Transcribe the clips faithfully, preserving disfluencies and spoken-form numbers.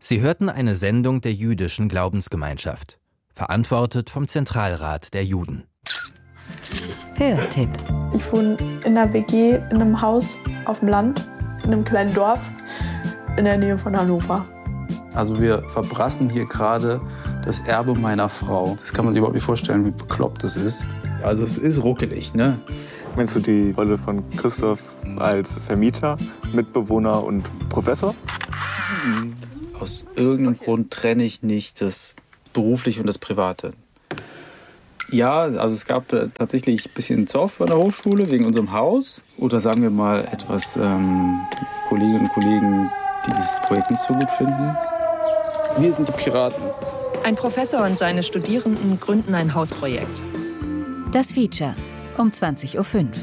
Sie hörten eine Sendung der Jüdischen Glaubensgemeinschaft, verantwortet vom Zentralrat der Juden. Hörtipp. Ich wohne in einer W G, in einem Haus auf dem Land, in einem kleinen Dorf in der Nähe von Hannover. Also wir verbrassen hier gerade das Erbe meiner Frau. Das kann man sich überhaupt nicht vorstellen, wie bekloppt das ist. Also es ist ruckelig, ne? Meinst du die Rolle von Christoph als Vermieter, Mitbewohner und Professor? Aus irgendeinem Grund trenne ich nicht das Berufliche und das Private. Ja, also es gab tatsächlich ein bisschen Zoff an der Hochschule wegen unserem Haus. Oder sagen wir mal etwas ähm, Kolleginnen und Kollegen, die dieses Projekt nicht so gut finden. Wir sind die Piraten. Ein Professor und seine Studierenden gründen ein Hausprojekt. Das Feature um zwanzig Uhr fünf.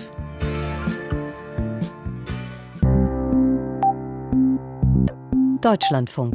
Deutschlandfunk.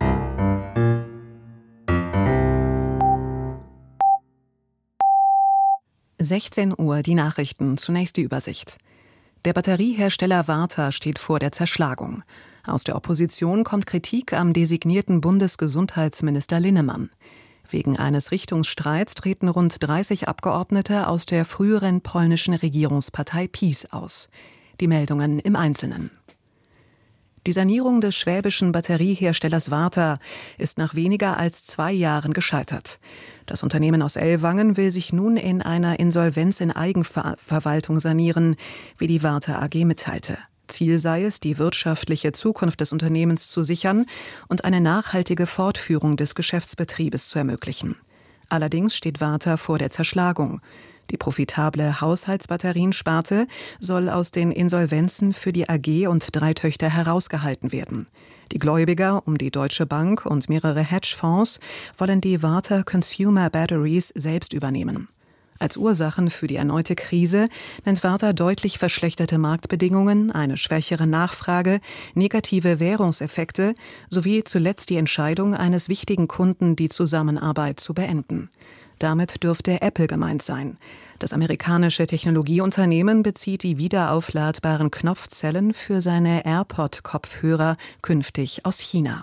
sechzehn Uhr, die Nachrichten, zunächst die Übersicht. Der Batteriehersteller Varta steht vor der Zerschlagung. Aus der Opposition kommt Kritik am designierten Bundesgesundheitsminister Linnemann. Wegen eines Richtungsstreits treten rund dreißig Abgeordnete aus der früheren polnischen Regierungspartei PiS aus. Die Meldungen im Einzelnen. Die Sanierung des schwäbischen Batterieherstellers Varta ist nach weniger als zwei Jahren gescheitert. Das Unternehmen aus Ellwangen will sich nun in einer Insolvenz in Eigenverwaltung sanieren, wie die Varta A G mitteilte. Ziel sei es, die wirtschaftliche Zukunft des Unternehmens zu sichern und eine nachhaltige Fortführung des Geschäftsbetriebes zu ermöglichen. Allerdings steht Varta vor der Zerschlagung. Die profitable Haushaltsbatteriensparte soll aus den Insolvenzen für die A G und drei Töchter herausgehalten werden. Die Gläubiger um die Deutsche Bank und mehrere Hedgefonds wollen die Varta Consumer Batteries selbst übernehmen. Als Ursachen für die erneute Krise nennt Varta deutlich verschlechterte Marktbedingungen, eine schwächere Nachfrage, negative Währungseffekte sowie zuletzt die Entscheidung eines wichtigen Kunden, die Zusammenarbeit zu beenden. Damit dürfte Apple gemeint sein. Das amerikanische Technologieunternehmen bezieht die wiederaufladbaren Knopfzellen für seine AirPod-Kopfhörer künftig aus China.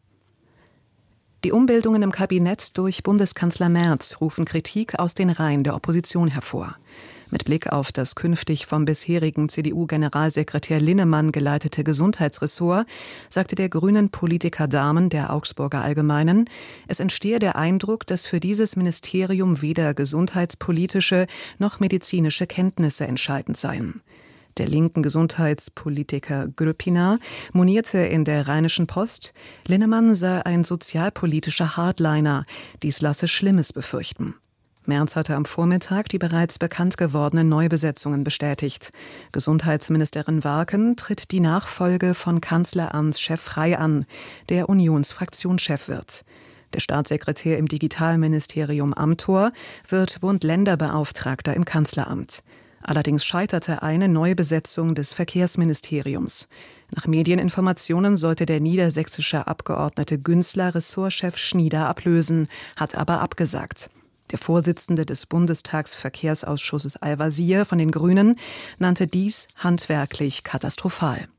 Die Umbildungen im Kabinett durch Bundeskanzler Merz rufen Kritik aus den Reihen der Opposition hervor. Mit Blick auf das künftig vom bisherigen C D U-Generalsekretär Linnemann geleitete Gesundheitsressort sagte der grünen Politiker Dahmen der Augsburger Allgemeinen, es entstehe der Eindruck, dass für dieses Ministerium weder gesundheitspolitische noch medizinische Kenntnisse entscheidend seien. Der linken Gesundheitspolitiker Grüppiner monierte in der Rheinischen Post, Linnemann sei ein sozialpolitischer Hardliner, dies lasse Schlimmes befürchten. Merz hatte am Vormittag die bereits bekannt gewordenen Neubesetzungen bestätigt. Gesundheitsministerin Warken tritt die Nachfolge von Kanzleramtschef Frey an, der Unionsfraktionschef wird. Der Staatssekretär im Digitalministerium Amthor wird Bund-Länder-Beauftragter im Kanzleramt. Allerdings scheiterte eine Neubesetzung des Verkehrsministeriums. Nach Medieninformationen sollte der niedersächsische Abgeordnete Günzler Ressortchef Schnieder ablösen, hat aber abgesagt. Der Vorsitzende des Bundestagsverkehrsausschusses Al-Wazir von den Grünen nannte dies handwerklich katastrophal.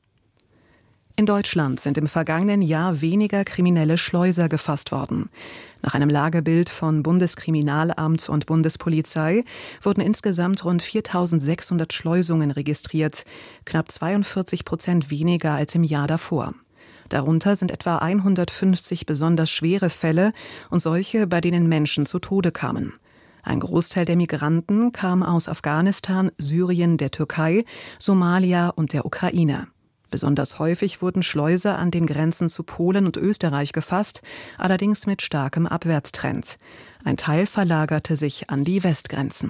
In Deutschland sind im vergangenen Jahr weniger kriminelle Schleuser gefasst worden. Nach einem Lagebild von Bundeskriminalamt und Bundespolizei wurden insgesamt rund viertausendsechshundert Schleusungen registriert, knapp zweiundvierzig Prozent weniger als im Jahr davor. Darunter sind etwa hundertfünfzig besonders schwere Fälle und solche, bei denen Menschen zu Tode kamen. Ein Großteil der Migranten kam aus Afghanistan, Syrien, der Türkei, Somalia und der Ukraine. Besonders häufig wurden Schleuser an den Grenzen zu Polen und Österreich gefasst, allerdings mit starkem Abwärtstrend. Ein Teil verlagerte sich an die Westgrenzen.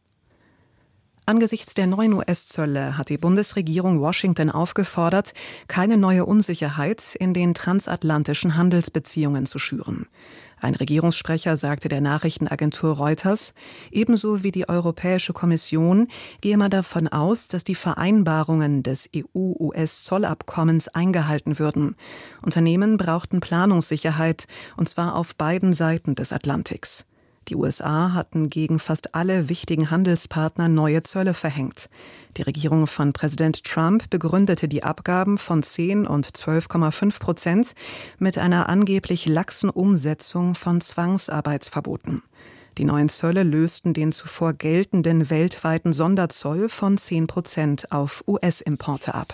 Angesichts der neuen U S-Zölle hat die Bundesregierung Washington aufgefordert, keine neue Unsicherheit in den transatlantischen Handelsbeziehungen zu schüren. Ein Regierungssprecher sagte der Nachrichtenagentur Reuters, ebenso wie die Europäische Kommission gehe man davon aus, dass die Vereinbarungen des E U-U S-Zollabkommens eingehalten würden. Unternehmen brauchten Planungssicherheit, und zwar auf beiden Seiten des Atlantiks. Die U S A hatten gegen fast alle wichtigen Handelspartner neue Zölle verhängt. Die Regierung von Präsident Trump begründete die Abgaben von zehn und zwölf Komma fünf Prozent mit einer angeblich laxen Umsetzung von Zwangsarbeitsverboten. Die neuen Zölle lösten den zuvor geltenden weltweiten Sonderzoll von zehn Prozent auf U S-Importe ab.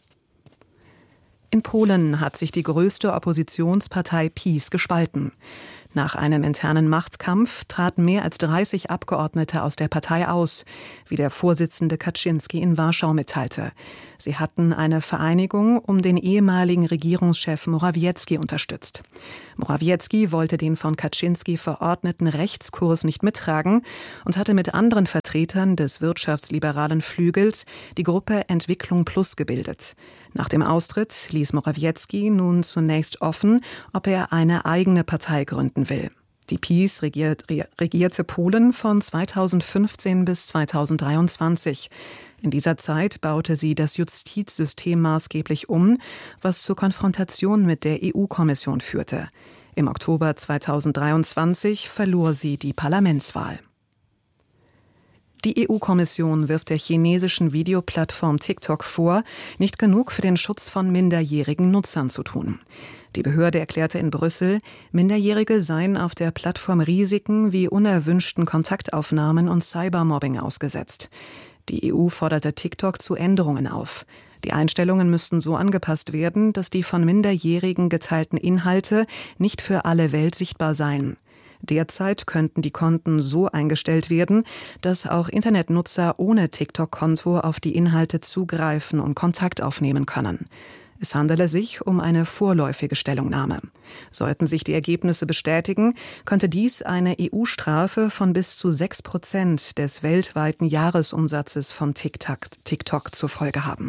In Polen hat sich die größte Oppositionspartei PiS gespalten. Nach einem internen Machtkampf traten mehr als dreißig Abgeordnete aus der Partei aus, wie der Vorsitzende Kaczynski in Warschau mitteilte. Sie hatten eine Vereinigung um den ehemaligen Regierungschef Morawiecki unterstützt. Morawiecki wollte den von Kaczynski verordneten Rechtskurs nicht mittragen und hatte mit anderen Vertretern des wirtschaftsliberalen Flügels die Gruppe Entwicklung Plus gebildet. Nach dem Austritt ließ Morawiecki nun zunächst offen, ob er eine eigene Partei gründen will. Die PiS regiert, regierte Polen von zweitausendfünfzehn bis zweitausenddreiundzwanzig. In dieser Zeit baute sie das Justizsystem maßgeblich um, was zur Konfrontation mit der E U-Kommission führte. Im Oktober zweitausenddreiundzwanzig verlor sie die Parlamentswahl. Die E U-Kommission wirft der chinesischen Videoplattform TikTok vor, nicht genug für den Schutz von minderjährigen Nutzern zu tun. Die Behörde erklärte in Brüssel, Minderjährige seien auf der Plattform Risiken wie unerwünschten Kontaktaufnahmen und Cybermobbing ausgesetzt. Die E U forderte TikTok zu Änderungen auf. Die Einstellungen müssten so angepasst werden, dass die von Minderjährigen geteilten Inhalte nicht für alle Welt sichtbar seien. Derzeit könnten die Konten so eingestellt werden, dass auch Internetnutzer ohne TikTok-Konto auf die Inhalte zugreifen und Kontakt aufnehmen können. Es handele sich um eine vorläufige Stellungnahme. Sollten sich die Ergebnisse bestätigen, könnte dies eine E U-Strafe von bis zu sechs Prozent des weltweiten Jahresumsatzes von TikTok, TikTok zur Folge haben.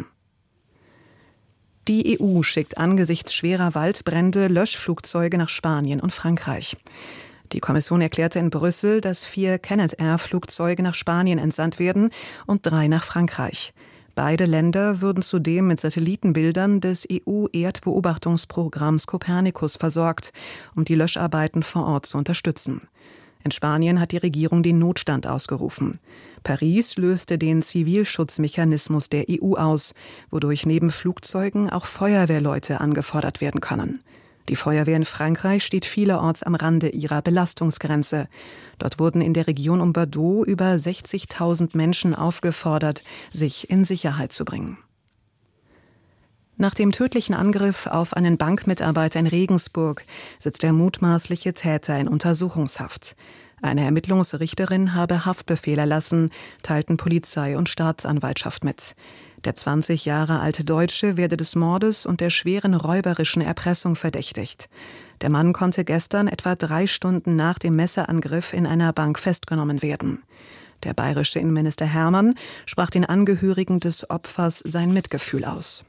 Die E U schickt angesichts schwerer Waldbrände Löschflugzeuge nach Spanien und Frankreich. Die Kommission erklärte in Brüssel, dass vier Canadair-Flugzeuge nach Spanien entsandt werden und drei nach Frankreich. Beide Länder würden zudem mit Satellitenbildern des E U-Erdbeobachtungsprogramms Copernicus versorgt, um die Löscharbeiten vor Ort zu unterstützen. In Spanien hat die Regierung den Notstand ausgerufen. Paris löste den Zivilschutzmechanismus der E U aus, wodurch neben Flugzeugen auch Feuerwehrleute angefordert werden können. Die Feuerwehr in Frankreich steht vielerorts am Rande ihrer Belastungsgrenze. Dort wurden in der Region um Bordeaux über sechzigtausend Menschen aufgefordert, sich in Sicherheit zu bringen. Nach dem tödlichen Angriff auf einen Bankmitarbeiter in Regensburg sitzt der mutmaßliche Täter in Untersuchungshaft. Eine Ermittlungsrichterin habe Haftbefehl erlassen, teilten Polizei und Staatsanwaltschaft mit. Der zwanzig Jahre alte Deutsche werde des Mordes und der schweren räuberischen Erpressung verdächtigt. Der Mann konnte gestern etwa drei Stunden nach dem Messerangriff in einer Bank festgenommen werden. Der bayerische Innenminister Hermann sprach den Angehörigen des Opfers sein Mitgefühl aus.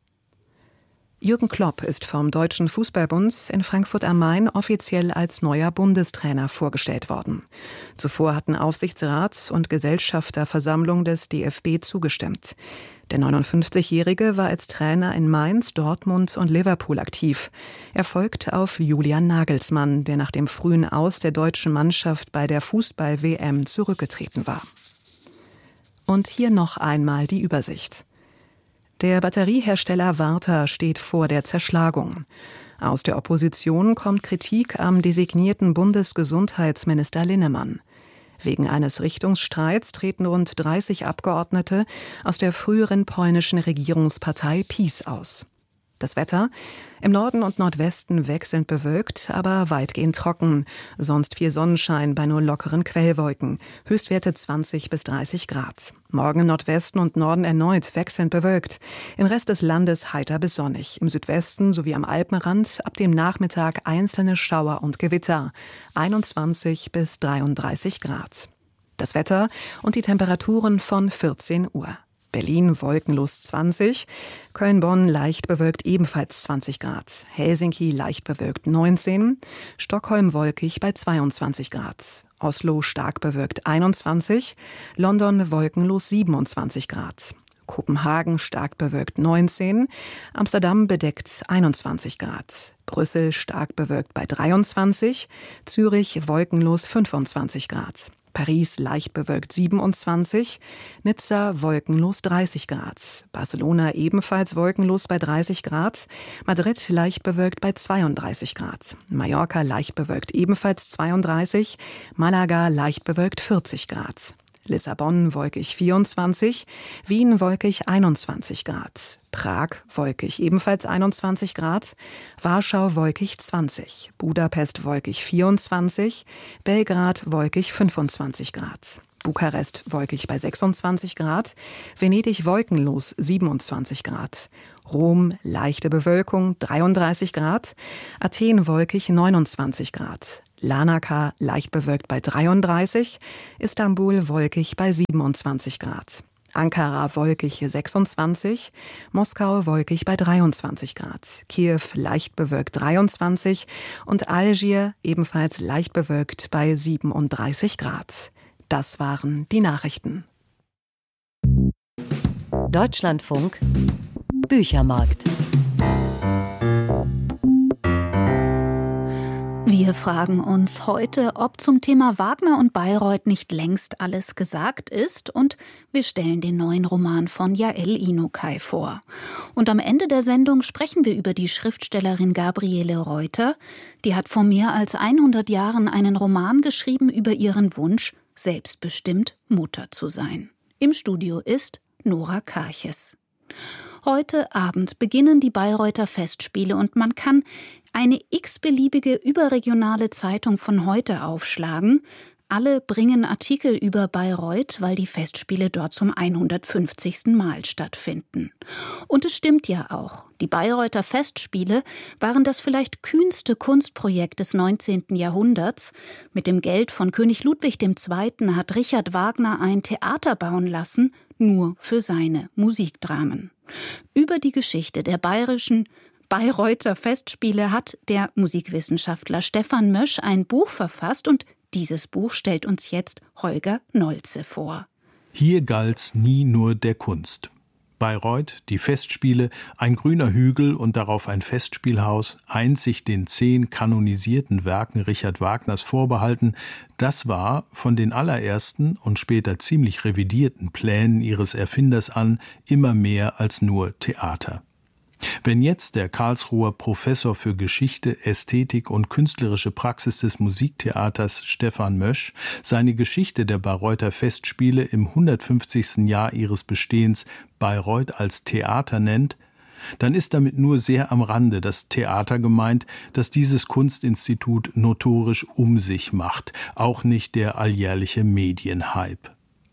Jürgen Klopp ist vom Deutschen Fußballbund in Frankfurt am Main offiziell als neuer Bundestrainer vorgestellt worden. Zuvor hatten Aufsichtsrat und Gesellschafterversammlung des D F B zugestimmt. Der neunundfünfzigjährige war als Trainer in Mainz, Dortmund und Liverpool aktiv. Er folgt auf Julian Nagelsmann, der nach dem frühen Aus der deutschen Mannschaft bei der Fußball-W M zurückgetreten war. Und hier noch einmal die Übersicht. Der Batteriehersteller Varta steht vor der Zerschlagung. Aus der Opposition kommt Kritik am designierten Bundesgesundheitsminister Linnemann. Wegen eines Richtungsstreits treten rund dreißig Abgeordnete aus der früheren polnischen Regierungspartei PiS aus. Das Wetter: Im Norden und Nordwesten wechselnd bewölkt, aber weitgehend trocken. Sonst viel Sonnenschein bei nur lockeren Quellwolken. Höchstwerte zwanzig bis dreißig Grad. Morgen im Nordwesten und Norden erneut wechselnd bewölkt. Im Rest des Landes heiter bis sonnig. Im Südwesten sowie am Alpenrand ab dem Nachmittag einzelne Schauer und Gewitter. einundzwanzig bis dreiunddreißig Grad. Das Wetter und die Temperaturen von vierzehn Uhr. Berlin wolkenlos zwanzig, Köln-Bonn leicht bewölkt ebenfalls zwanzig Grad, Helsinki leicht bewölkt neunzehn, Stockholm wolkig bei zweiundzwanzig Grad, Oslo stark bewölkt einundzwanzig, London wolkenlos siebenundzwanzig Grad, Kopenhagen stark bewölkt neunzehn, Amsterdam bedeckt einundzwanzig Grad, Brüssel stark bewölkt bei dreiundzwanzig, Zürich wolkenlos fünfundzwanzig Grad. Paris leicht bewölkt siebenundzwanzig, Nizza wolkenlos dreißig Grad, Barcelona ebenfalls wolkenlos bei dreißig Grad, Madrid leicht bewölkt bei zweiunddreißig Grad, Mallorca leicht bewölkt ebenfalls zweiunddreißig, Malaga leicht bewölkt vierzig Grad. Lissabon wolkig vierundzwanzig, Wien wolkig einundzwanzig Grad, Prag wolkig ebenfalls einundzwanzig Grad, Warschau wolkig zwanzig, Budapest wolkig vierundzwanzig, Belgrad wolkig fünfundzwanzig Grad, Bukarest wolkig bei sechsundzwanzig Grad, Venedig wolkenlos siebenundzwanzig Grad, Rom leichte Bewölkung dreiunddreißig Grad, Athen wolkig neunundzwanzig Grad, Larnaca leicht bewölkt bei dreiunddreißig, Istanbul wolkig bei siebenundzwanzig Grad, Ankara wolkig sechsundzwanzig, Moskau wolkig bei dreiundzwanzig Grad, Kiew leicht bewölkt dreiundzwanzig und Algier ebenfalls leicht bewölkt bei siebenunddreißig Grad. Das waren die Nachrichten. Deutschlandfunk Büchermarkt. Wir fragen uns heute, ob zum Thema Wagner und Bayreuth nicht längst alles gesagt ist, und wir stellen den neuen Roman von Yael Inokai vor. Und am Ende der Sendung sprechen wir über die Schriftstellerin Gabriele Reuter. Die hat vor mehr als hundert Jahren einen Roman geschrieben über ihren Wunsch, selbstbestimmt Mutter zu sein. Im Studio ist Nora Karches. Heute Abend beginnen die Bayreuther Festspiele und man kann eine x-beliebige überregionale Zeitung von heute aufschlagen. Alle bringen Artikel über Bayreuth, weil die Festspiele dort zum hundertfünfzigsten Mal stattfinden. Und es stimmt ja auch. Die Bayreuther Festspiele waren das vielleicht kühnste Kunstprojekt des neunzehnten Jahrhunderts. Mit dem Geld von König Ludwig der Zweite. Hat Richard Wagner ein Theater bauen lassen, nur für seine Musikdramen. Über die Geschichte der bayerischen Bayreuther Festspiele hat der Musikwissenschaftler Stefan Mösch ein Buch verfasst, und dieses Buch stellt uns jetzt Holger Nolze vor. Hier galt's nie nur der Kunst. Bayreuth, die Festspiele, ein grüner Hügel und darauf ein Festspielhaus, einzig den zehn kanonisierten Werken Richard Wagners vorbehalten, das war von den allerersten und später ziemlich revidierten Plänen ihres Erfinders an immer mehr als nur Theater. Wenn jetzt der Karlsruher Professor für Geschichte, Ästhetik und künstlerische Praxis des Musiktheaters Stefan Mösch seine Geschichte der Bayreuther Festspiele im hundertfünfzigsten Jahr ihres Bestehens Bayreuth als Theater nennt, dann ist damit nur sehr am Rande das Theater gemeint, das dieses Kunstinstitut notorisch um sich macht, auch nicht der alljährliche Medienhype.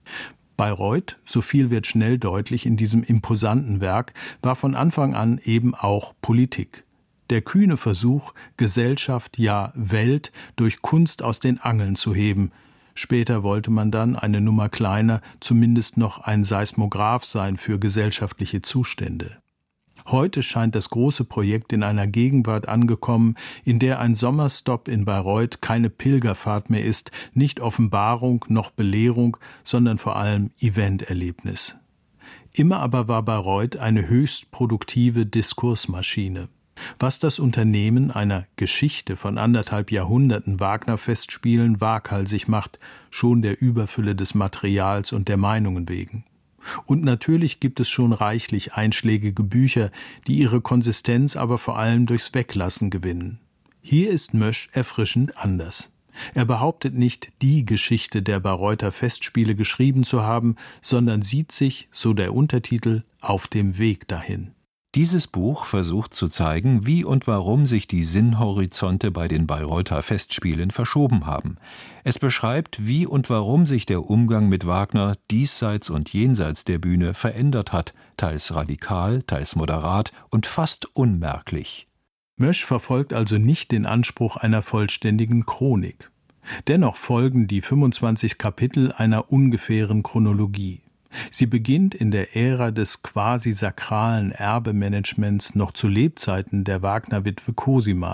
Bayreuth, so viel wird schnell deutlich in diesem imposanten Werk, war von Anfang an eben auch Politik. Der kühne Versuch, Gesellschaft, ja Welt, durch Kunst aus den Angeln zu heben. Später wollte man dann, eine Nummer kleiner, zumindest noch ein Seismograph sein für gesellschaftliche Zustände. Heute scheint das große Projekt in einer Gegenwart angekommen, in der ein Sommerstopp in Bayreuth keine Pilgerfahrt mehr ist, nicht Offenbarung noch Belehrung, sondern vor allem Eventerlebnis. Immer aber war Bayreuth eine höchst produktive Diskursmaschine. Was das Unternehmen einer Geschichte von anderthalb Jahrhunderten Wagner-Festspielen waghalsig macht, schon der Überfülle des Materials und der Meinungen wegen. Und natürlich gibt es schon reichlich einschlägige Bücher, die ihre Konsistenz aber vor allem durchs Weglassen gewinnen. Hier ist Mösch erfrischend anders. Er behauptet nicht, die Geschichte der Bayreuther Festspiele geschrieben zu haben, sondern sieht sich, so der Untertitel, auf dem Weg dahin. Dieses Buch versucht zu zeigen, wie und warum sich die Sinnhorizonte bei den Bayreuther Festspielen verschoben haben. Es beschreibt, wie und warum sich der Umgang mit Wagner diesseits und jenseits der Bühne verändert hat, teils radikal, teils moderat und fast unmerklich. Mösch verfolgt also nicht den Anspruch einer vollständigen Chronik. Dennoch folgen die fünfundzwanzig Kapitel einer ungefähren Chronologie. Sie beginnt in der Ära des quasi sakralen Erbemanagements noch zu Lebzeiten der Wagner-Witwe Cosima.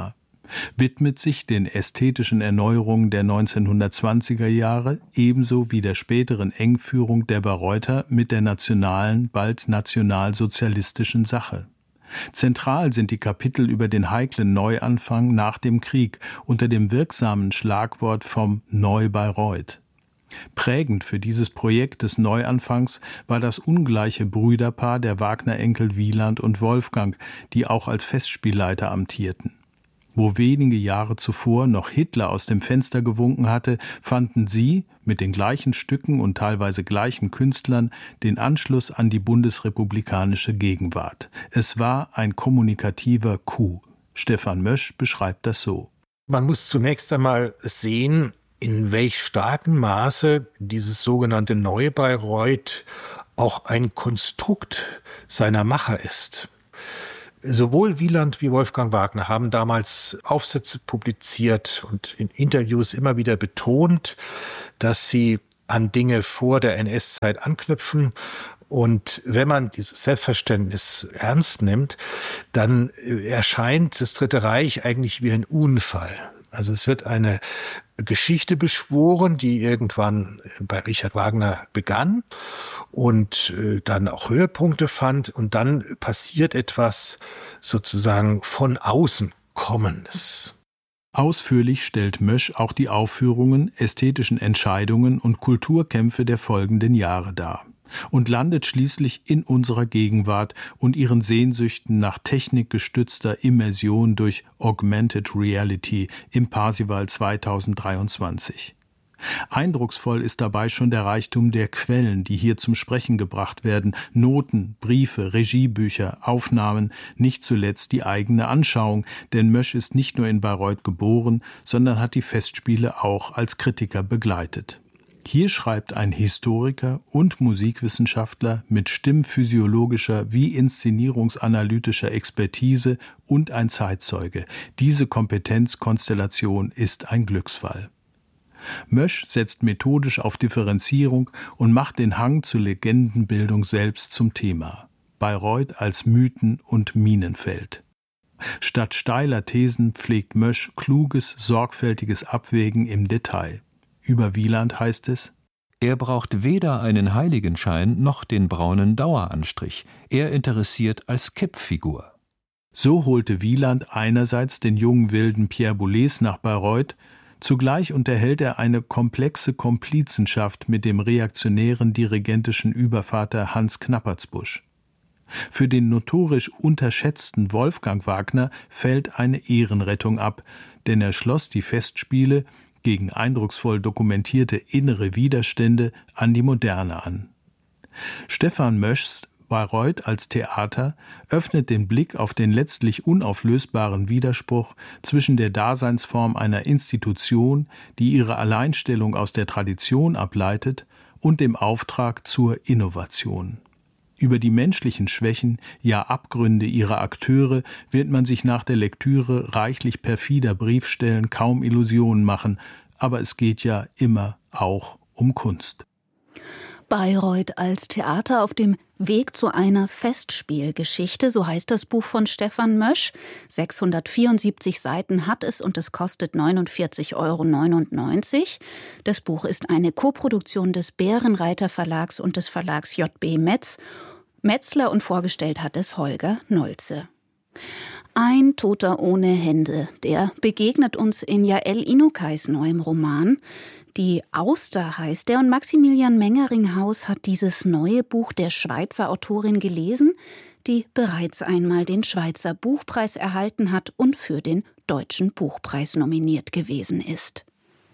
widmet sich den ästhetischen Erneuerungen der neunzehnhundertzwanziger Jahre ebenso wie der späteren Engführung der Bayreuther mit der nationalen, bald nationalsozialistischen Sache. Zentral sind die Kapitel über den heiklen Neuanfang nach dem Krieg unter dem wirksamen Schlagwort vom Neu-Bayreuth. Prägend für dieses Projekt des Neuanfangs war das ungleiche Brüderpaar der Wagner-Enkel Wieland und Wolfgang, die auch als Festspielleiter amtierten. Wo wenige Jahre zuvor noch Hitler aus dem Fenster gewunken hatte, fanden sie mit den gleichen Stücken und teilweise gleichen Künstlern den Anschluss an die bundesrepublikanische Gegenwart. Es war ein kommunikativer Coup. Stefan Mösch beschreibt das so. Man muss zunächst einmal sehen, in welch starkem Maße dieses sogenannte Neue Bayreuth auch ein Konstrukt seiner Macher ist. Sowohl Wieland wie Wolfgang Wagner haben damals Aufsätze publiziert und in Interviews immer wieder betont, dass sie an Dinge vor der N S-Zeit anknüpfen. Und wenn man dieses Selbstverständnis ernst nimmt, dann erscheint das Dritte Reich eigentlich wie ein Unfall. Also es wird eine Geschichte beschworen, die irgendwann bei Richard Wagner begann und dann auch Höhepunkte fand. Und dann passiert etwas sozusagen von außen Kommendes. Ausführlich stellt Mösch auch die Aufführungen, ästhetischen Entscheidungen und Kulturkämpfe der folgenden Jahre dar und landet schließlich in unserer Gegenwart und ihren Sehnsüchten nach technikgestützter Immersion durch Augmented Reality im Parsival zweitausenddreiundzwanzig. Eindrucksvoll ist dabei schon der Reichtum der Quellen, die hier zum Sprechen gebracht werden, Noten, Briefe, Regiebücher, Aufnahmen, nicht zuletzt die eigene Anschauung, denn Mösch ist nicht nur in Bayreuth geboren, sondern hat die Festspiele auch als Kritiker begleitet. Hier schreibt ein Historiker und Musikwissenschaftler mit stimmphysiologischer wie inszenierungsanalytischer Expertise und ein Zeitzeuge. Diese Kompetenzkonstellation ist ein Glücksfall. Mösch setzt methodisch auf Differenzierung und macht den Hang zur Legendenbildung selbst zum Thema. Bayreuth als Mythen- und Minenfeld. Statt steiler Thesen pflegt Mösch kluges, sorgfältiges Abwägen im Detail. Über Wieland heißt es: Er braucht weder einen Heiligenschein noch den braunen Daueranstrich. Er interessiert als Kippfigur. So holte Wieland einerseits den jungen wilden Pierre Boulez nach Bayreuth, zugleich unterhält er eine komplexe Komplizenschaft mit dem reaktionären dirigentischen Übervater Hans Knappertsbusch. Für den notorisch unterschätzten Wolfgang Wagner fällt eine Ehrenrettung ab, denn er schloss die Festspiele gegen eindrucksvoll dokumentierte innere Widerstände an die Moderne an. Stefan Möschs Bayreuth als Theater öffnet den Blick auf den letztlich unauflösbaren Widerspruch zwischen der Daseinsform einer Institution, die ihre Alleinstellung aus der Tradition ableitet, und dem Auftrag zur Innovation. Über die menschlichen Schwächen, ja Abgründe ihrer Akteure wird man sich nach der Lektüre reichlich perfider Briefstellen kaum Illusionen machen, aber es geht ja immer auch um Kunst. Bayreuth als Theater auf dem Weg zu einer Festspielgeschichte, so heißt das Buch von Stefan Mösch. sechshundertvierundsiebzig Seiten hat es und es kostet neunundvierzig Euro neunundneunzig. Das Buch ist eine Koproduktion des Bärenreiter Verlags und des Verlags J B Metz. Metzler und vorgestellt hat es Holger Nolze. Ein Toter ohne Hände, der begegnet uns in Jael Inokais neuem Roman. Die Auster heißt er und Maximilian Mengeringhaus hat dieses neue Buch der Schweizer Autorin gelesen, die bereits einmal den Schweizer Buchpreis erhalten hat und für den Deutschen Buchpreis nominiert gewesen ist.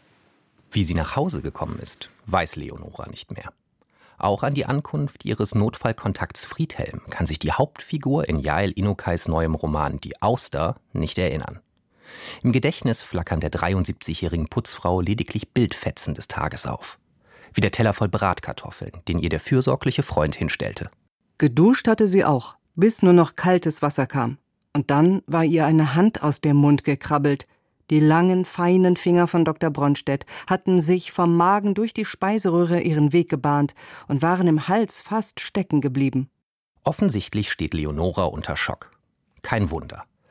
Wie sie nach Hause gekommen ist, weiß Leonora nicht mehr. Auch an die Ankunft ihres Notfallkontakts Friedhelm kann sich die Hauptfigur in Jael Inokais neuem Roman Die Auster nicht erinnern. Im Gedächtnis flackern der dreiundsiebzigjährigen Putzfrau lediglich Bildfetzen des Tages auf. Wie der Teller voll Bratkartoffeln, den ihr der fürsorgliche Freund hinstellte. Geduscht hatte sie auch, bis nur noch kaltes Wasser kam. Und dann war ihr eine Hand aus dem Mund gekrabbelt. Die langen, feinen Finger von Doktor Bronstedt hatten sich vom Magen durch die Speiseröhre ihren Weg gebahnt und waren im Hals fast stecken geblieben. Offensichtlich steht Leonora unter Schock. Kein Wunder.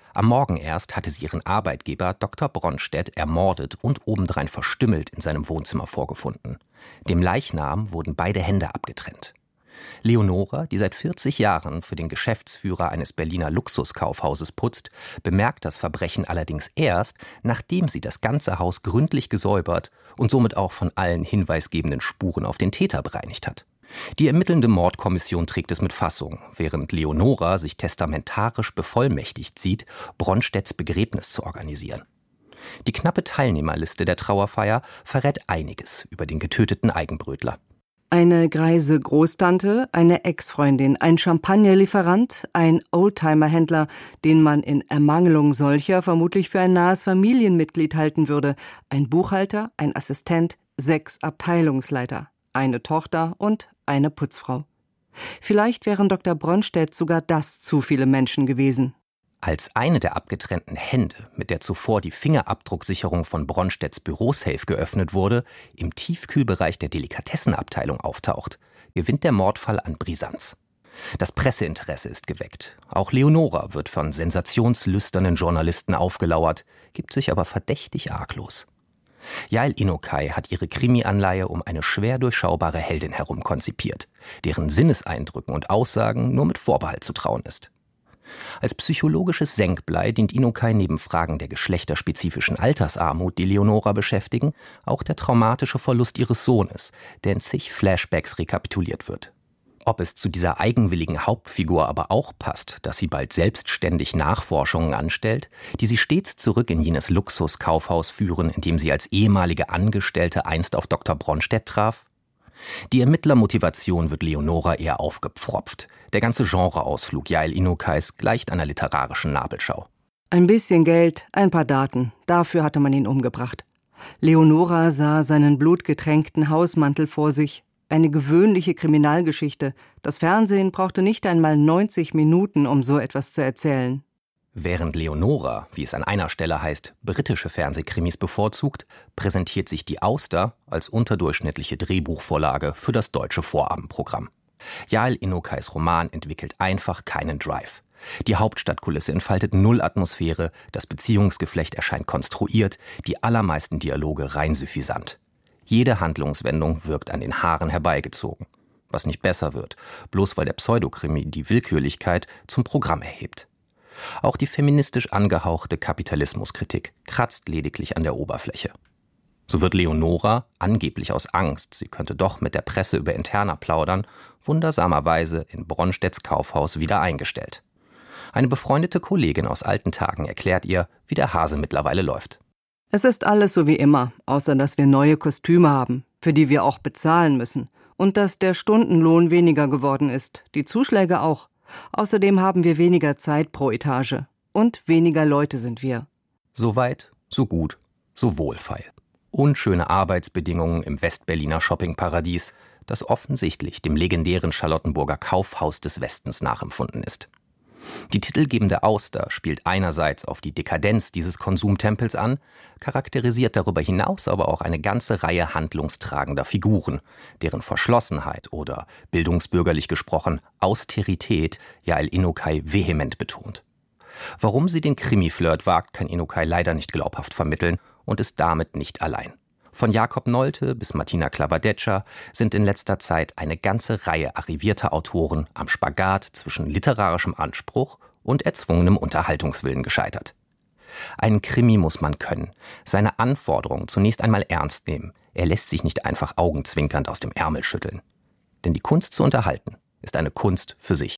Am Morgen erst hatte sie ihren Arbeitgeber Doktor Bronstedt ermordet und obendrein verstümmelt in seinem Wohnzimmer vorgefunden. Dem Leichnam wurden beide Hände abgetrennt. Leonora, die seit vierzig Jahren für den Geschäftsführer eines Berliner Luxuskaufhauses putzt, bemerkt das Verbrechen allerdings erst, nachdem sie das ganze Haus gründlich gesäubert und somit auch von allen hinweisgebenden Spuren auf den Täter bereinigt hat. Die ermittelnde Mordkommission trägt es mit Fassung, während Leonora sich testamentarisch bevollmächtigt sieht, Bronstedts Begräbnis zu organisieren. Die knappe Teilnehmerliste der Trauerfeier verrät einiges über den getöteten Eigenbrötler. Eine greise Großtante, eine Ex-Freundin, ein Champagnerlieferant, ein Oldtimer-Händler, den man in Ermangelung solcher vermutlich für ein nahes Familienmitglied halten würde, ein Buchhalter, ein Assistent, sechs Abteilungsleiter, eine Tochter und eine Putzfrau. Vielleicht wären Doktor Bronstedt sogar das zu viele Menschen gewesen. Als eine der abgetrennten Hände, mit der zuvor die Fingerabdrucksicherung von Bronstedts Bürosafe geöffnet wurde, im Tiefkühlbereich der Delikatessenabteilung auftaucht, gewinnt der Mordfall an Brisanz. Das Presseinteresse ist geweckt. Auch Leonora wird von sensationslüsternen Journalisten aufgelauert, gibt sich aber verdächtig arglos. Yael Inokai hat ihre Krimi-Anleihe um eine schwer durchschaubare Heldin herum konzipiert, deren Sinneseindrücken und Aussagen nur mit Vorbehalt zu trauen ist. Als psychologisches Senkblei dient Inokai neben Fragen der geschlechterspezifischen Altersarmut, die Leonora beschäftigen, auch der traumatische Verlust ihres Sohnes, der in zig Flashbacks rekapituliert wird. Ob es zu dieser eigenwilligen Hauptfigur aber auch passt, dass sie bald selbstständig Nachforschungen anstellt, die sie stets zurück in jenes Luxuskaufhaus führen, in dem sie als ehemalige Angestellte einst auf Doktor Bronstedt traf? Die Ermittlermotivation wird Leonora eher aufgepfropft. Der ganze Genreausflug Yael Inokais gleicht einer literarischen Nabelschau. Ein bisschen Geld, ein paar Daten, dafür hatte man ihn umgebracht. Leonora sah seinen blutgetränkten Hausmantel vor sich. Eine gewöhnliche Kriminalgeschichte. Das Fernsehen brauchte nicht einmal neunzig Minuten, um so etwas zu erzählen. Während Leonora, wie es an einer Stelle heißt, britische Fernsehkrimis bevorzugt, präsentiert sich Die Auster als unterdurchschnittliche Drehbuchvorlage für das deutsche Vorabendprogramm. Yael Inokais Roman entwickelt einfach keinen Drive. Die Hauptstadtkulisse entfaltet null Atmosphäre, das Beziehungsgeflecht erscheint konstruiert, die allermeisten Dialoge rein suffisant. Jede Handlungswendung wirkt an den Haaren herbeigezogen. Was nicht besser wird, bloß weil der Pseudokrimi die Willkürlichkeit zum Programm erhebt. Auch die feministisch angehauchte Kapitalismuskritik kratzt lediglich an der Oberfläche. So wird Leonora, angeblich aus Angst, sie könnte doch mit der Presse über Interna plaudern, wundersamerweise in Bronstedts Kaufhaus wieder eingestellt. Eine befreundete Kollegin aus alten Tagen erklärt ihr, wie der Hase mittlerweile läuft. Es ist alles so wie immer, außer dass wir neue Kostüme haben, für die wir auch bezahlen müssen. Und dass der Stundenlohn weniger geworden ist, die Zuschläge auch. Außerdem haben wir weniger Zeit pro Etage. Und weniger Leute sind wir. So weit, so gut, so wohlfeil. Unschöne Arbeitsbedingungen im Westberliner Shoppingparadies, das offensichtlich dem legendären Charlottenburger Kaufhaus des Westens nachempfunden ist. Die titelgebende Auster spielt einerseits auf die Dekadenz dieses Konsumtempels an, charakterisiert darüber hinaus aber auch eine ganze Reihe handlungstragender Figuren, deren Verschlossenheit oder, bildungsbürgerlich gesprochen, Austerität Yael Inokai vehement betont. Warum sie den Krimi-Flirt wagt, kann Inokai leider nicht glaubhaft vermitteln und ist damit nicht allein. Von Jakob Nolte bis Martina Klawadecza sind in letzter Zeit eine ganze Reihe arrivierter Autoren am Spagat zwischen literarischem Anspruch und erzwungenem Unterhaltungswillen gescheitert. Einen Krimi muss man können, seine Anforderungen zunächst einmal ernst nehmen. Er lässt sich nicht einfach augenzwinkernd aus dem Ärmel schütteln. Denn die Kunst zu unterhalten ist eine Kunst für sich.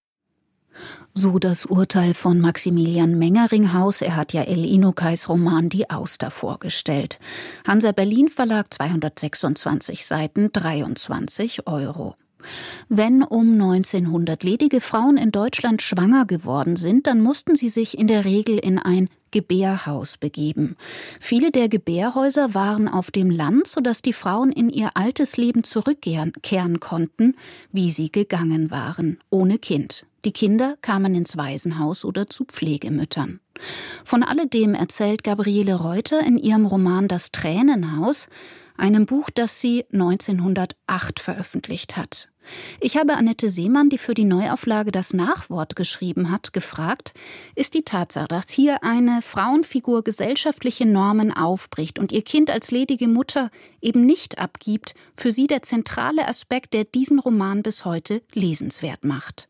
So das Urteil von Maximilian Mengeringhaus. Er hat Yael Inokais Roman Die Auster vorgestellt. Hansa Berlin Verlag, zweihundertsechsundzwanzig Seiten, dreiundzwanzig Euro. Wenn um neunzehnhundert ledige Frauen in Deutschland schwanger geworden sind, dann mussten sie sich in der Regel in ein Gebärhaus begeben. Viele der Gebärhäuser waren auf dem Land, sodass die Frauen in ihr altes Leben zurückkehren konnten, wie sie gegangen waren, ohne Kind. Die Kinder kamen ins Waisenhaus oder zu Pflegemüttern. Von alledem erzählt Gabriele Reuter in ihrem Roman Das Tränenhaus, einem Buch, das sie neunzehnhundertacht veröffentlicht hat. Ich habe Annette Seemann, die für die Neuauflage das Nachwort geschrieben hat, gefragt, ist die Tatsache, dass hier eine Frauenfigur gesellschaftliche Normen aufbricht und ihr Kind als ledige Mutter eben nicht abgibt, für sie der zentrale Aspekt, der diesen Roman bis heute lesenswert macht?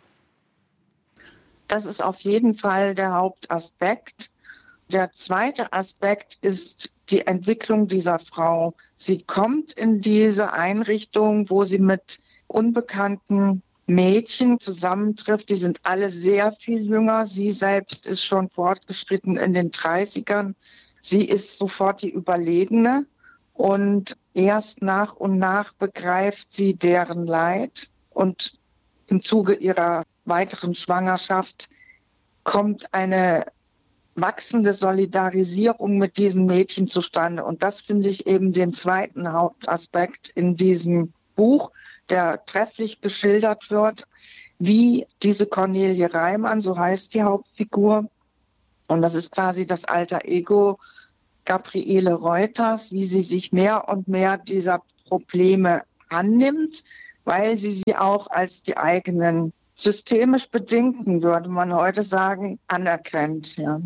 Das ist auf jeden Fall der Hauptaspekt. Der zweite Aspekt ist die Entwicklung dieser Frau. Sie kommt in diese Einrichtung, wo sie mit unbekannten Mädchen zusammentrifft. Die sind alle sehr viel jünger. Sie selbst ist schon fortgeschritten in den dreißigern. Sie ist sofort die Überlegene und erst nach und nach begreift sie deren Leid. Und im Zuge ihrer weiteren Schwangerschaft kommt eine wachsende Solidarisierung mit diesen Mädchen zustande. Und das finde ich eben den zweiten Hauptaspekt in diesem Buch, der trefflich geschildert wird, wie diese Cornelie Reimann, so heißt die Hauptfigur, und das ist quasi das alter Ego Gabriele Reuters, wie sie sich mehr und mehr dieser Probleme annimmt, weil sie sie auch als die eigenen systemisch bedingten, würde man heute sagen, anerkennt. Ja.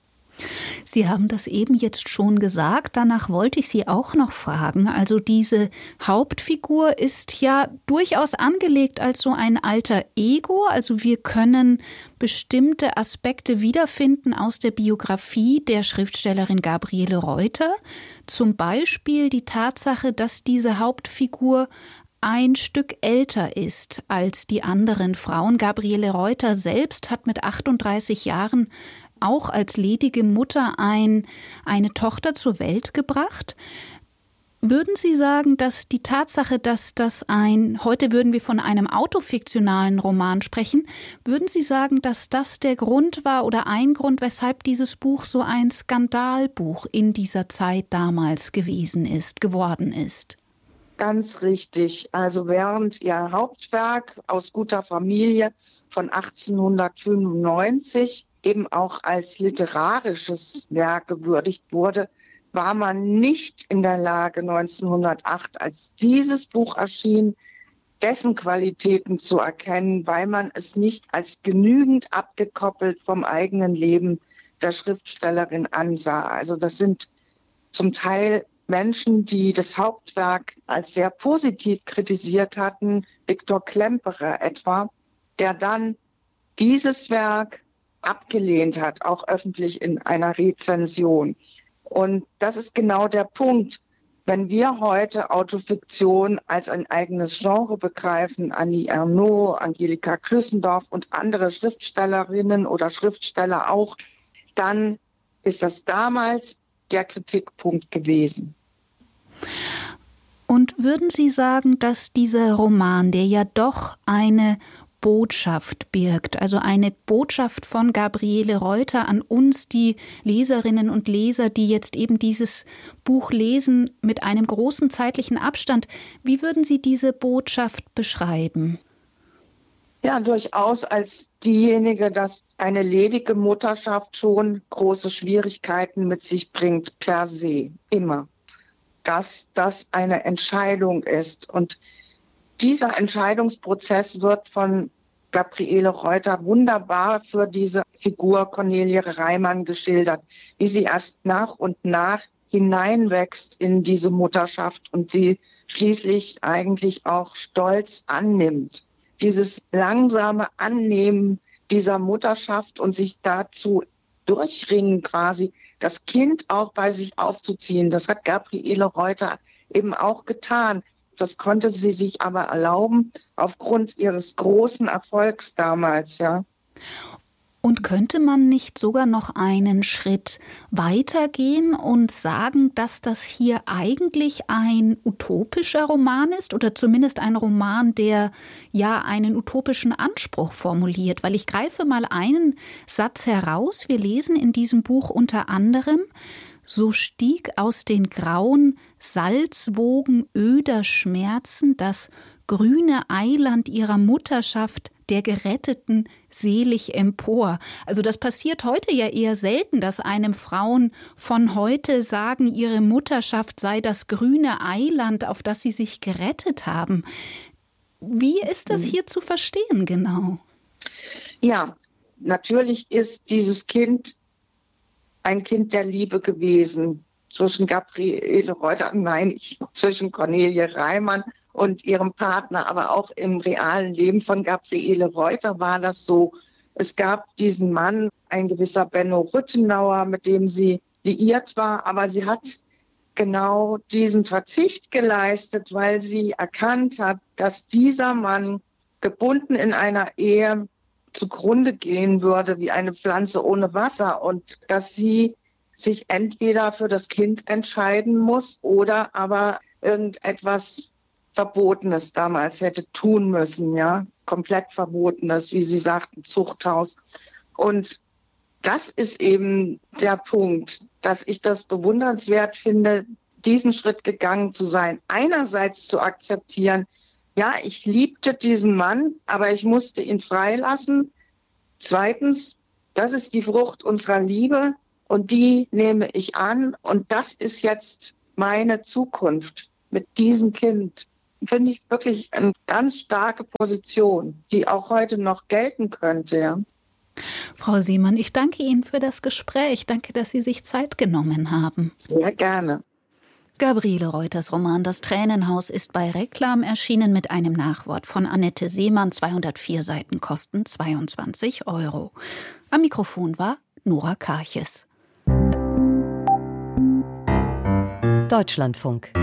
Sie haben das eben jetzt schon gesagt, danach wollte ich Sie auch noch fragen. Also diese Hauptfigur ist ja durchaus angelegt als so ein alter Ego. Also wir können bestimmte Aspekte wiederfinden aus der Biografie der Schriftstellerin Gabriele Reuter. Zum Beispiel die Tatsache, dass diese Hauptfigur ein Stück älter ist als die anderen Frauen. Gabriele Reuter selbst hat mit achtunddreißig Jahren auch als ledige Mutter ein, eine Tochter zur Welt gebracht. Würden Sie sagen, dass die Tatsache, dass das ein, heute würden wir von einem autofiktionalen Roman sprechen, würden Sie sagen, dass das der Grund war oder ein Grund, weshalb dieses Buch so ein Skandalbuch in dieser Zeit damals gewesen ist, geworden ist? Ganz richtig. Also während ihr Hauptwerk Aus guter Familie von achtzehnhundertfünfundneunzig eben auch als literarisches Werk gewürdigt wurde, war man nicht in der Lage, neunzehnhundertacht, als dieses Buch erschien, dessen Qualitäten zu erkennen, weil man es nicht als genügend abgekoppelt vom eigenen Leben der Schriftstellerin ansah. Also das sind zum Teil Menschen, die das Hauptwerk als sehr positiv kritisiert hatten, Viktor Klemperer etwa, der dann dieses Werk abgelehnt hat, auch öffentlich in einer Rezension. Und das ist genau der Punkt. Wenn wir heute Autofiktion als ein eigenes Genre begreifen, Annie Ernaux, Angelika Klüssendorf und andere Schriftstellerinnen oder Schriftsteller auch, dann ist das damals der Kritikpunkt gewesen. Und würden Sie sagen, dass dieser Roman, der ja doch eine Botschaft birgt, also eine Botschaft von Gabriele Reuter an uns, die Leserinnen und Leser, die jetzt eben dieses Buch lesen mit einem großen zeitlichen Abstand. Wie würden Sie diese Botschaft beschreiben? Ja, durchaus als diejenige, dass eine ledige Mutterschaft schon große Schwierigkeiten mit sich bringt, per se, immer. Dass das eine Entscheidung ist. Und dieser Entscheidungsprozess wird von Gabriele Reuter wunderbar für diese Figur Cornelie Reimann geschildert, wie sie erst nach und nach hineinwächst in diese Mutterschaft und sie schließlich eigentlich auch stolz annimmt. Dieses langsame Annehmen dieser Mutterschaft und sich dazu durchringen quasi, das Kind auch bei sich aufzuziehen, das hat Gabriele Reuter eben auch getan. Das konnte sie sich aber erlauben, aufgrund ihres großen Erfolgs damals, ja. Und könnte man nicht sogar noch einen Schritt weitergehen und sagen, dass das hier eigentlich ein utopischer Roman ist oder zumindest ein Roman, der ja einen utopischen Anspruch formuliert? Weil ich greife mal einen Satz heraus. Wir lesen in diesem Buch unter anderem: So stieg aus den grauen Salzwogen öder Schmerzen das grüne Eiland ihrer Mutterschaft der Geretteten selig empor. Also das passiert heute ja eher selten, dass einem Frauen von heute sagen, ihre Mutterschaft sei das grüne Eiland, auf das sie sich gerettet haben. Wie ist das hier zu verstehen genau? Ja, natürlich ist dieses Kind ein Kind der Liebe gewesen. Zwischen Gabriele Reuter, nein, ich, zwischen Cornelie Reimann und ihrem Partner, aber auch im realen Leben von Gabriele Reuter war das so. Es gab diesen Mann, ein gewisser Benno Rüttenauer, mit dem sie liiert war, aber sie hat genau diesen Verzicht geleistet, weil sie erkannt hat, dass dieser Mann gebunden in einer Ehe zugrunde gehen würde wie eine Pflanze ohne Wasser und dass sie sich entweder für das Kind entscheiden muss oder aber irgendetwas Verbotenes damals hätte tun müssen, ja, komplett Verbotenes, wie Sie sagten, Zuchthaus. Und das ist eben der Punkt, dass ich das bewundernswert finde, diesen Schritt gegangen zu sein. Einerseits zu akzeptieren, ja, ich liebte diesen Mann, aber ich musste ihn freilassen. Zweitens, das ist die Frucht unserer Liebe. Und die nehme ich an. Und das ist jetzt meine Zukunft mit diesem Kind. Finde ich wirklich eine ganz starke Position, die auch heute noch gelten könnte. Ja. Frau Seemann, ich danke Ihnen für das Gespräch. Danke, dass Sie sich Zeit genommen haben. Sehr gerne. Gabriele Reuters Roman Das Tränenhaus ist bei Reklam erschienen mit einem Nachwort von Annette Seemann. zweihundertvier Seiten kosten zweiundzwanzig Euro. Am Mikrofon war Nora Karches. Deutschlandfunk.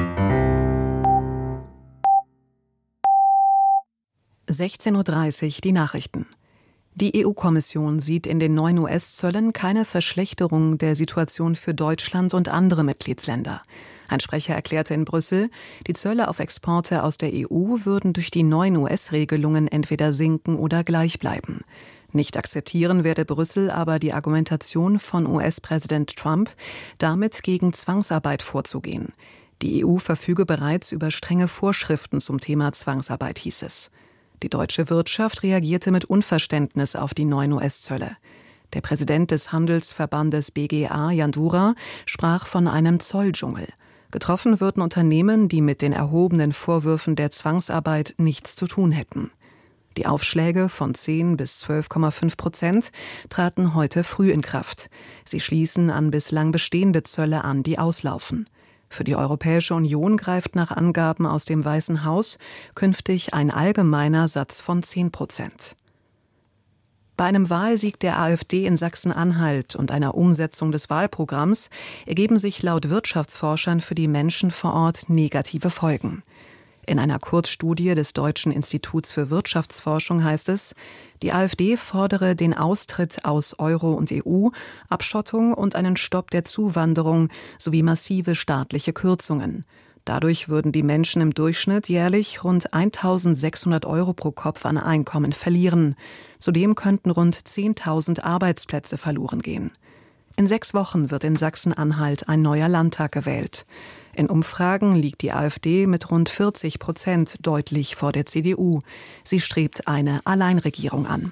sechzehn Uhr dreißig, die Nachrichten. Die E U-Kommission sieht in den neuen U S-Zöllen keine Verschlechterung der Situation für Deutschland und andere Mitgliedsländer. Ein Sprecher erklärte in Brüssel, die Zölle auf Exporte aus der E U würden durch die neuen U S-Regelungen entweder sinken oder gleich bleiben. Nicht akzeptieren werde Brüssel aber die Argumentation von U S-Präsident Trump, damit gegen Zwangsarbeit vorzugehen. Die E U verfüge bereits über strenge Vorschriften zum Thema Zwangsarbeit, hieß es. Die deutsche Wirtschaft reagierte mit Unverständnis auf die neuen U S-Zölle. Der Präsident des Handelsverbandes B G A, Jan Dura, sprach von einem Zolldschungel. Getroffen würden Unternehmen, die mit den erhobenen Vorwürfen der Zwangsarbeit nichts zu tun hätten. Die Aufschläge von zehn bis zwölf Komma fünf Prozent traten heute früh in Kraft. Sie schließen an bislang bestehende Zölle an, die auslaufen. Für die Europäische Union greift nach Angaben aus dem Weißen Haus künftig ein allgemeiner Satz von zehn Prozent. Bei einem Wahlsieg der AfD in Sachsen-Anhalt und einer Umsetzung des Wahlprogramms ergeben sich laut Wirtschaftsforschern für die Menschen vor Ort negative Folgen. In einer Kurzstudie des Deutschen Instituts für Wirtschaftsforschung heißt es, die AfD fordere den Austritt aus Euro und E U, Abschottung und einen Stopp der Zuwanderung sowie massive staatliche Kürzungen. Dadurch würden die Menschen im Durchschnitt jährlich rund eintausendsechshundert Euro pro Kopf an Einkommen verlieren. Zudem könnten rund zehntausend Arbeitsplätze verloren gehen. In sechs Wochen wird in Sachsen-Anhalt ein neuer Landtag gewählt. In Umfragen liegt die AfD mit rund vierzig Prozent deutlich vor der C D U. Sie strebt eine Alleinregierung an.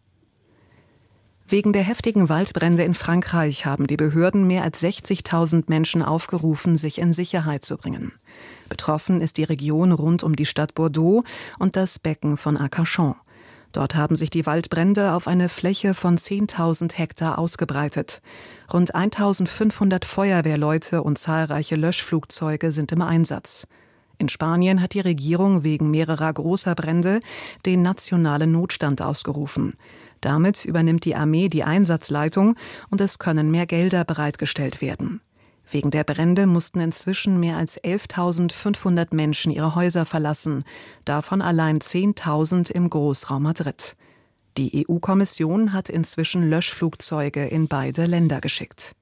Wegen der heftigen Waldbrände in Frankreich haben die Behörden mehr als sechzigtausend Menschen aufgerufen, sich in Sicherheit zu bringen. Betroffen ist die Region rund um die Stadt Bordeaux und das Becken von Arcachon. Dort haben sich die Waldbrände auf eine Fläche von zehntausend Hektar ausgebreitet. Rund eintausendfünfhundert Feuerwehrleute und zahlreiche Löschflugzeuge sind im Einsatz. In Spanien hat die Regierung wegen mehrerer großer Brände den nationalen Notstand ausgerufen. Damit übernimmt die Armee die Einsatzleitung und es können mehr Gelder bereitgestellt werden. Wegen der Brände mussten inzwischen mehr als elftausendfünfhundert Menschen ihre Häuser verlassen, davon allein zehntausend im Großraum Madrid. Die E U-Kommission hat inzwischen Löschflugzeuge in beide Länder geschickt.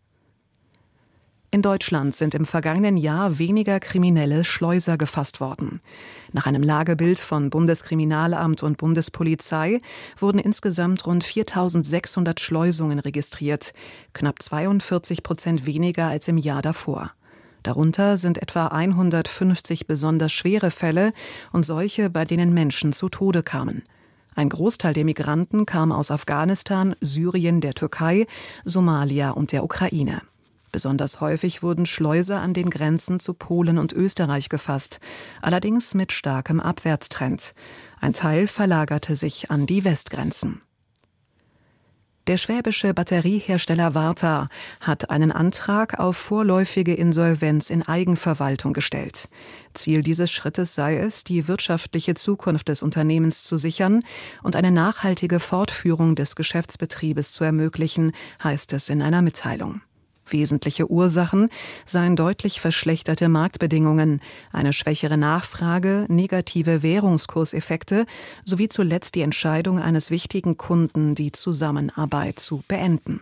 In Deutschland sind im vergangenen Jahr weniger kriminelle Schleuser gefasst worden. Nach einem Lagebild von Bundeskriminalamt und Bundespolizei wurden insgesamt rund viertausendsechshundert Schleusungen registriert, knapp zweiundvierzig Prozent weniger als im Jahr davor. Darunter sind etwa hundertfünfzig besonders schwere Fälle und solche, bei denen Menschen zu Tode kamen. Ein Großteil der Migranten kam aus Afghanistan, Syrien, der Türkei, Somalia und der Ukraine. Besonders häufig wurden Schleuser an den Grenzen zu Polen und Österreich gefasst, allerdings mit starkem Abwärtstrend. Ein Teil verlagerte sich an die Westgrenzen. Der schwäbische Batteriehersteller Varta hat einen Antrag auf vorläufige Insolvenz in Eigenverwaltung gestellt. Ziel dieses Schrittes sei es, die wirtschaftliche Zukunft des Unternehmens zu sichern und eine nachhaltige Fortführung des Geschäftsbetriebes zu ermöglichen, heißt es in einer Mitteilung. Wesentliche Ursachen seien deutlich verschlechterte Marktbedingungen, eine schwächere Nachfrage, negative Währungskurseffekte sowie zuletzt die Entscheidung eines wichtigen Kunden, die Zusammenarbeit zu beenden.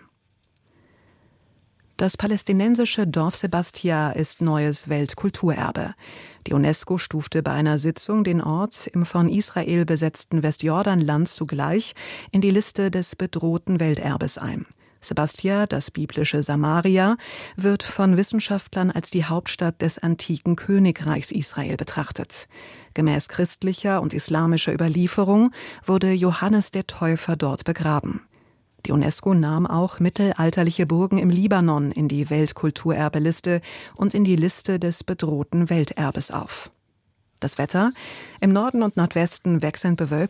Das palästinensische Dorf Sebastia ist neues Weltkulturerbe. Die UNESCO stufte bei einer Sitzung den Ort im von Israel besetzten Westjordanland zugleich in die Liste des bedrohten Welterbes ein. Sebastia, das biblische Samaria, wird von Wissenschaftlern als die Hauptstadt des antiken Königreichs Israel betrachtet. Gemäß christlicher und islamischer Überlieferung wurde Johannes der Täufer dort begraben. Die UNESCO nahm auch mittelalterliche Burgen im Libanon in die Weltkulturerbeliste und in die Liste des bedrohten Welterbes auf. Das Wetter: Im Norden und Nordwesten wechselnd bewölkt